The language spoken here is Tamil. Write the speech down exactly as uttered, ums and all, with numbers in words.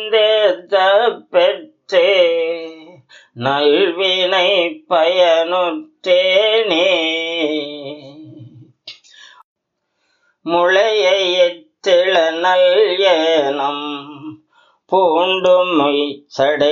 மொழிந்தேத்த பெற்றே நல்வினை பயனுற்றேனே. முளையை எற்றில நல் ஏனம் பூண்டுமை சடை